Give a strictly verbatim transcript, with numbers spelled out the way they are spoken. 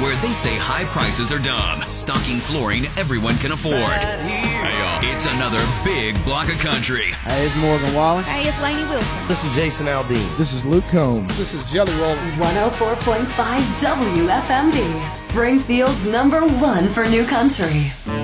where they say high prices are dumb, stocking flooring everyone can afford. Hey, y'all, it's another big block of country. Hey, it's Morgan Wallen. Hey, it's Lainey Wilson. This is Jason Aldean. This is Luke Combs. This is Jelly Roll. one oh four point five W F M D, Springfield's number one for new country.